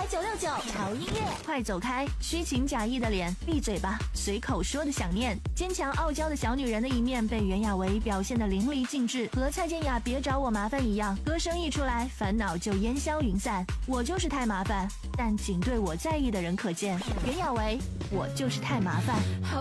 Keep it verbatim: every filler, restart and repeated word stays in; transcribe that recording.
九六九潮音乐， 快走开！虚情假意的脸，闭嘴吧！随口说的想念，坚强傲娇的小女人的一面被袁娅维表现得淋漓尽致，和蔡健雅别找我麻烦一样，歌声一出来，烦恼就烟消云散。我就是太麻烦，但仅对我在意的人可见。袁娅维，我就是太麻烦。